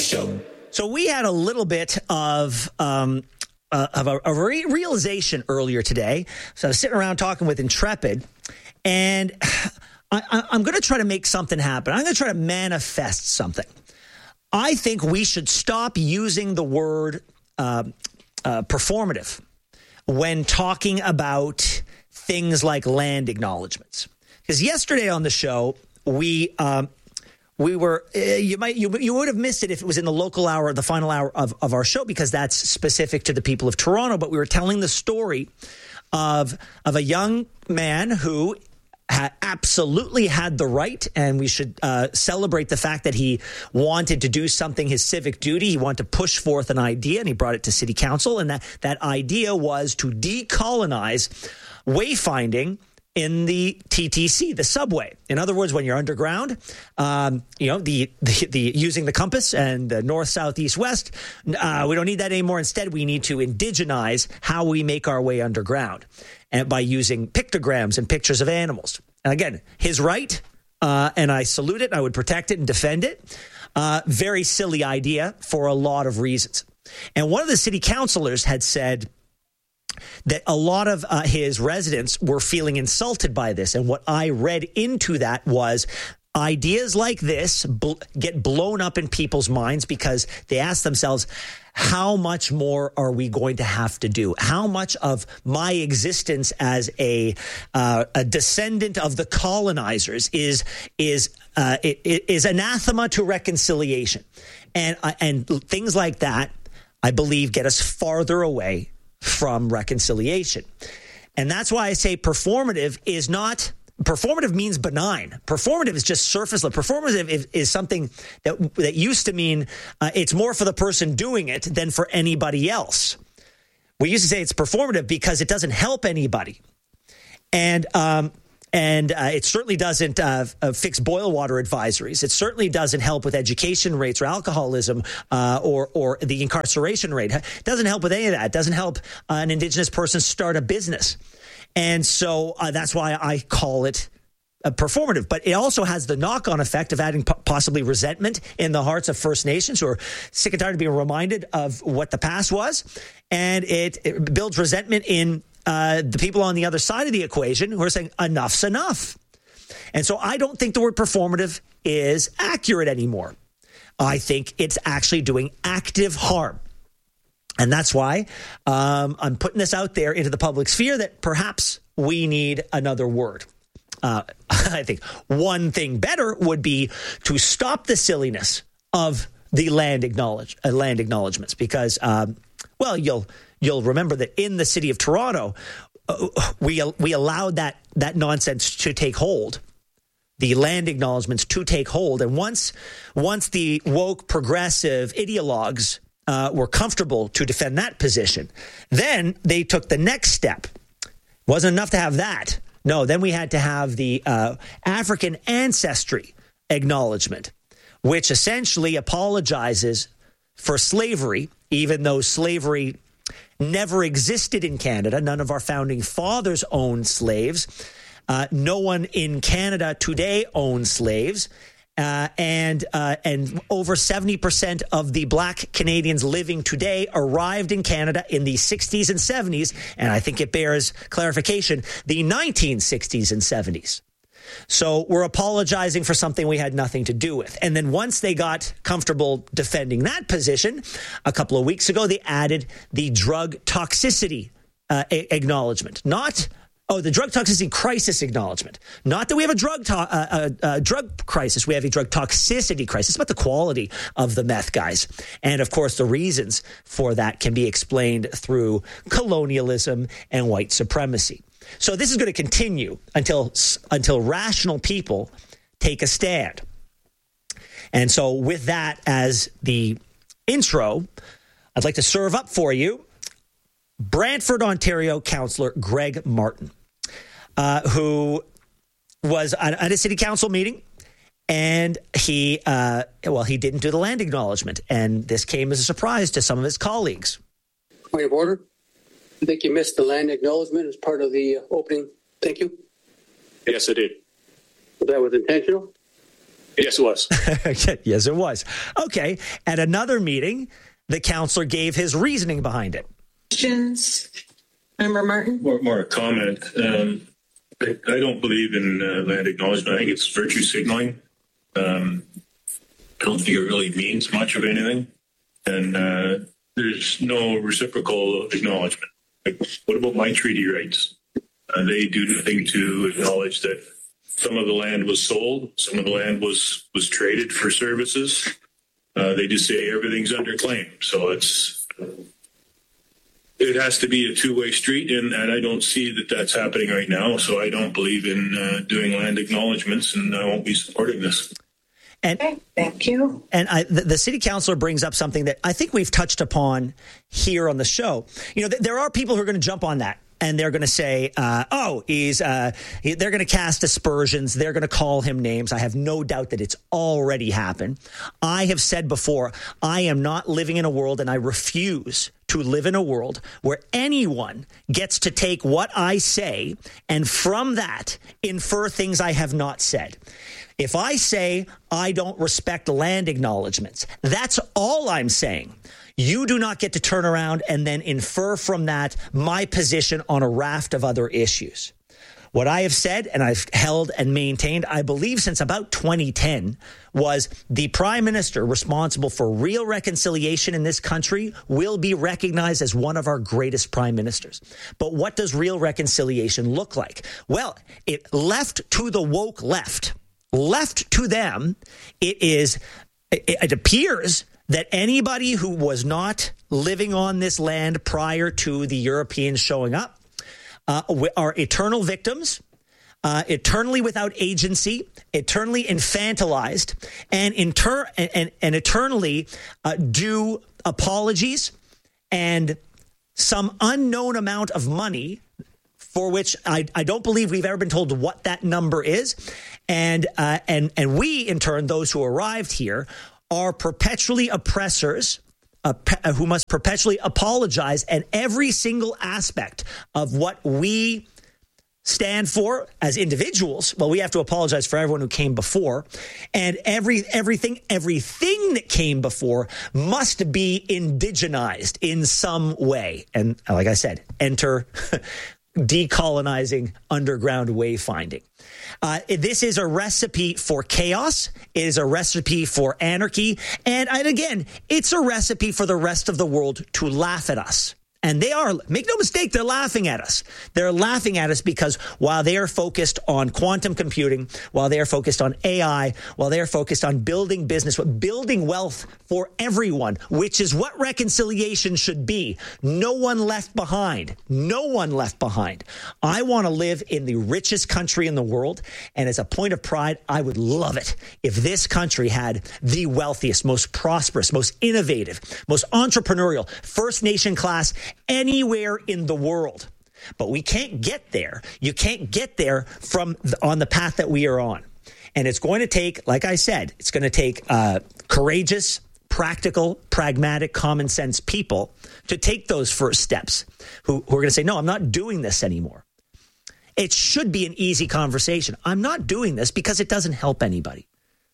Show. So we had a little bit of a realization earlier today. So I was sitting around talking with Intrepid, and I'm going to try to make something happen. I'm going to try to manifest something. I think we should stop using the word performative when talking about things like land acknowledgements. Because yesterday on the show, we were you would have missed it if it was in the local hour, the final hour of our show, because that's specific to the people of Toronto. But we were telling the story of a young man who absolutely had the right, and we should celebrate the fact that he wanted to do something, his civic duty. He wanted to push forth an idea, and he brought it to City Council. And that idea was to decolonize wayfinding in the TTC, the subway. In other words, when you're underground, the using the compass and the north, south, east, west, we don't need that anymore. Instead, we need to indigenize how we make our way underground, and by using pictograms and pictures of animals. And again, his right, and I salute it. I would protect it and defend it. Very silly idea for a lot of reasons. And one of the city councilors had said that a lot of his residents were feeling insulted by this. And what I read into that was ideas like this get blown up in people's minds because they ask themselves, how much more are we going to have to do? How much of my existence as a descendant of the colonizers is anathema to reconciliation? And things like that, I believe, get us farther away from reconciliation. And that's why I say performative means benign. Performative is just surface level. Performative is something that used to mean it's more for the person doing it than for anybody else. We used to say it's performative because it doesn't help anybody. And it certainly doesn't fix boil water advisories. It certainly doesn't help with education rates or alcoholism or the incarceration rate. It doesn't help with any of that. It doesn't help an Indigenous person start a business. And so that's why I call it performative. But it also has the knock-on effect of adding possibly resentment in the hearts of First Nations who are sick and tired of being reminded of what the past was. And it builds resentment in the people on the other side of the equation who are saying enough's enough. And so I don't think the word performative is accurate anymore. I think it's actually doing active harm. And that's why I'm putting this out there into the public sphere that perhaps we need another word. I think one thing better would be to stop the silliness of the land acknowledgements because, you'll remember that in the city of Toronto, we allowed that nonsense to take hold, the land acknowledgements to take hold. And once the woke progressive ideologues were comfortable to defend that position, then they took the next step. Wasn't enough to have that. No, then we had to have the African ancestry acknowledgement, which essentially apologizes for slavery, even though slavery never existed in Canada. None of our founding fathers owned slaves. No one in Canada today owns slaves. And over 70% of the Black Canadians living today arrived in Canada in the 60s and 70s. And I think it bears clarification, the 1960s and 70s. So we're apologizing for something we had nothing to do with. And then once they got comfortable defending that position, a couple of weeks ago, they added the drug toxicity acknowledgement. The drug toxicity crisis acknowledgement. Not that we have a drug crisis. We have a drug toxicity crisis. It's about the quality of the meth, guys. And, of course, the reasons for that can be explained through colonialism and white supremacy. So this is going to continue until rational people take a stand. And so with that as the intro, I'd like to serve up for you Brantford, Ontario Councillor Greg Martin, who was at a city council meeting, and he didn't do the land acknowledgement, and this came as a surprise to some of his colleagues. Point of order. I think you missed the land acknowledgement as part of the opening. Thank you. Yes, I did. That was intentional? Yes, it was. Yes, it was. Okay. At another meeting, the councillor gave his reasoning behind it. Questions? Member Martin? More a comment. I don't believe in land acknowledgement. I think it's virtue signaling. I don't think it really means much of anything. And there's no reciprocal acknowledgement. Like, what about my treaty rights? They do nothing to acknowledge that some of the land was sold, some of the land was traded for services. They just say everything's under claim. So it has to be a two-way street, and I don't see that that's happening right now. So I don't believe in doing land acknowledgements, and I won't be supporting this. And, okay, thank you. And the city councilor brings up something that I think we've touched upon here on the show. There are people who are going to jump on that. And they're going to say, they're going to cast aspersions. They're going to call him names. I have no doubt that it's already happened. I have said before, I am not living in a world, and I refuse to live in a world where anyone gets to take what I say and from that infer things I have not said. If I say I don't respect land acknowledgements, that's all I'm saying. You do not get to turn around and then infer from that my position on a raft of other issues. What I have said, and I've held and maintained, I believe since about 2010, was the prime minister responsible for real reconciliation in this country will be recognized as one of our greatest prime ministers. But what does real reconciliation look like? Well, it left to the woke left to them, it appears that anybody who was not living on this land prior to the Europeans showing up are eternal victims, eternally without agency, eternally infantilized, and eternally due apologies and some unknown amount of money for which I don't believe we've ever been told what that number is. And we, in turn, those who arrived here, are perpetually oppressors who must perpetually apologize, and every single aspect of what we stand for as individuals, well, we have to apologize for everyone who came before, and everything that came before must be indigenized in some way. And like I said, enter decolonizing underground wayfinding. This is a recipe for chaos. It is a recipe for anarchy. And again, it's a recipe for the rest of the world to laugh at us. And they are, make no mistake, they're laughing at us. They're laughing at us because while they are focused on quantum computing, while they are focused on AI, while they are focused on building business, building wealth for everyone, which is what reconciliation should be. No one left behind. No one left behind. I want to live in the richest country in the world. And as a point of pride, I would love it if this country had the wealthiest, most prosperous, most innovative, most entrepreneurial, First Nation class anywhere in the world. But we can't get there. You can't get there on the path that we are on. And it's going to take, like I said, it's going to take courageous, practical, pragmatic, common sense people to take those first steps who are going to say, no, I'm not doing this anymore. It should be an easy conversation. I'm not doing this because it doesn't help anybody.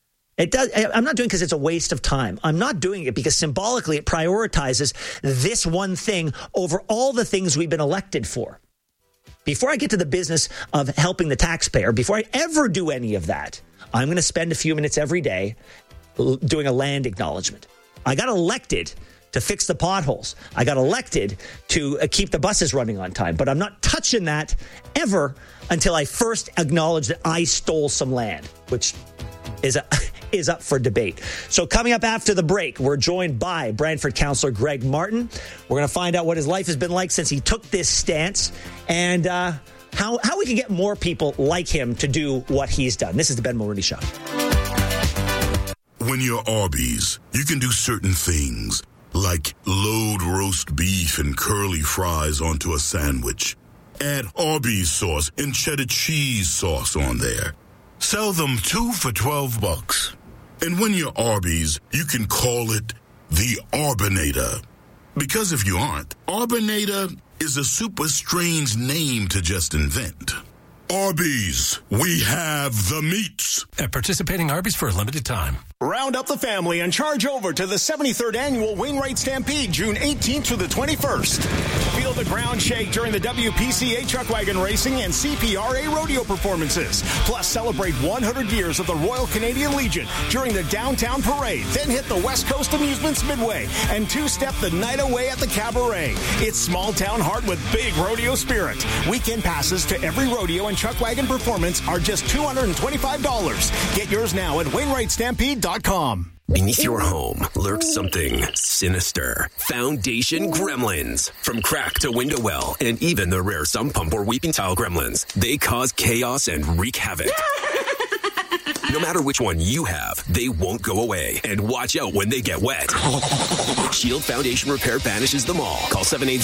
I'm not doing it because it's a waste of time. I'm not doing it because symbolically it prioritizes this one thing over all the things we've been elected for. Before I get to the business of helping the taxpayer, before I ever do any of that, I'm going to spend a few minutes every day doing a land acknowledgement. I got elected to fix the potholes. I got elected to keep the buses running on time, but I'm not touching that ever until I first acknowledge that I stole some land, which is up for debate. So coming up after the break, we're joined by Brantford Councillor Greg Martin. We're going to find out what his life has been like since he took this stance and how we can get more people like him to do what he's done. This is the Ben Mulroney Show. When you're Arby's, you can do certain things like load roast beef and curly fries onto a sandwich. Add Arby's sauce and cheddar cheese sauce on there. Sell them 2 for $12. And when you're Arby's, you can call it the Arbinator. Because if you aren't, Arbinator is a super strange name to just invent. Arby's, we have the meats. At participating Arby's for a limited time. Round up the family and charge over to the 73rd Annual Wainwright Stampede, June 18th through the 21st. Feel the ground shake during the WPCA Truck Wagon Racing and CPRA rodeo performances. Plus, celebrate 100 years of the Royal Canadian Legion during the Downtown Parade. Then hit the West Coast Amusements Midway and two-step the night away at the Cabaret. It's small town heart with big rodeo spirit. Weekend passes to every rodeo and truck wagon performance are just $225. Get yours now at WainwrightStampede.com. Beneath your home lurks something sinister. Foundation gremlins. From crack to window well, and even the rare sump pump or weeping tile gremlins. They cause chaos and wreak havoc. No matter which one you have, they won't go away. And watch out when they get wet. Shield Foundation Repair banishes them all. Call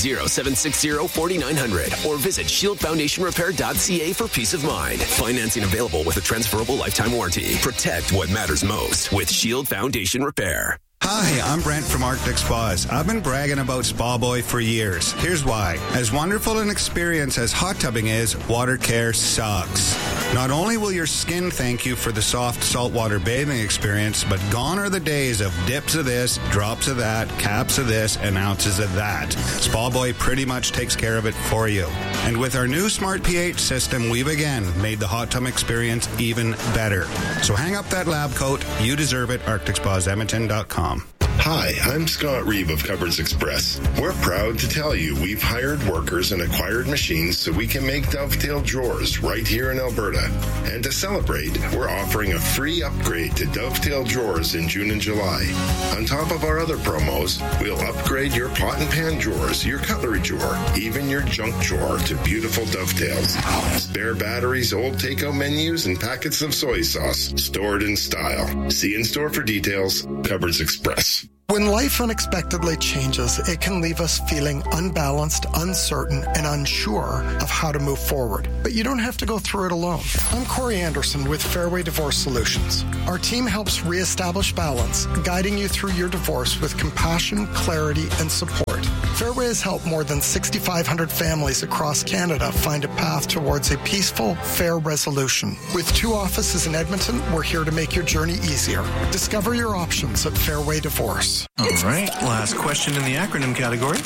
780-760-4900 or visit shieldfoundationrepair.ca for peace of mind. Financing available with a transferable lifetime warranty. Protect what matters most with Shield Foundation Repair. Hi, I'm Brent from Arctic Spas. I've been bragging about Spa Boy for years. Here's why. As wonderful an experience as hot tubbing is, water care sucks. Not only will your skin thank you for the soft saltwater bathing experience, but gone are the days of dips of this, drops of that, caps of this, and ounces of that. Spa Boy pretty much takes care of it for you. And with our new Smart pH system, we've again made the hot tub experience even better. So hang up that lab coat. You deserve it. ArcticSpasEdmonton.com. Hi, I'm Scott Reeve of Cupboards Express. We're proud to tell you we've hired workers and acquired machines so we can make dovetail drawers right here in Alberta. And to celebrate, we're offering a free upgrade to dovetail drawers in June and July. On top of our other promos, we'll upgrade your pot and pan drawers, your cutlery drawer, even your junk drawer to beautiful dovetails. Spare batteries, old takeout menus, and packets of soy sauce stored in style. See in store for details. Cupboards Express. When life unexpectedly changes, it can leave us feeling unbalanced, uncertain, and unsure of how to move forward. But you don't have to go through it alone. I'm Corey Anderson with Fairway Divorce Solutions. Our team helps reestablish balance, guiding you through your divorce with compassion, clarity, and support. Fairway has helped more than 6,500 families across Canada find a path towards a peaceful, fair resolution. With 2 offices in Edmonton, we're here to make your journey easier. Discover your options at Fairway Divorce. All right, last question in the acronym category.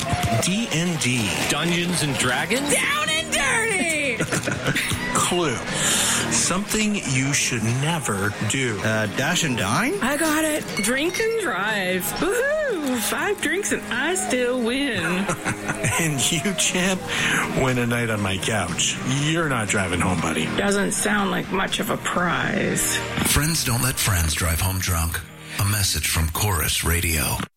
D&D. Dungeons and Dragons? Down and dirty! Clue. Something you should never do. Dash and dine? I got it. Drink and drive. Woohoo! 5 drinks and I still win. And you, champ, win a night on my couch. You're not driving home, buddy. Doesn't sound like much of a prize. Friends don't let friends drive home drunk. A message from Chorus Radio.